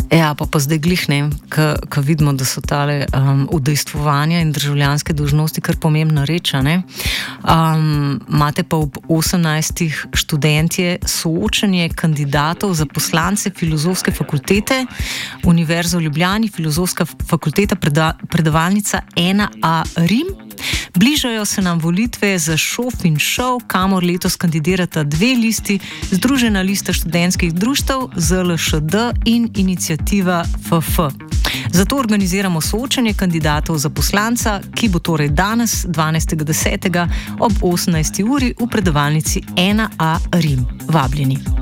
Ja, pa zdaj glih ne, ko vidimo, da so tale udejstvovanja in državljanske dolžnosti kar pomembna reč, ne? Imate pa ob 18 študentje soočenje kandidatov za poslance Filozofske fakultete, Univerza v Ljubljani, Filozofska fakulteta, predavalnica 1A Rim. Bližajo se nam volitve za ŠOF in ŠOV, kamor letos kandidirata dve listi, Združena lista študentskih društev, ZLŠD in Iniciativa FF. Zato organiziramo soočenje kandidatov za poslanca, ki bo torej danes, 12.10. ob 18. uri v predavalnici 1A Rim. Vabljeni.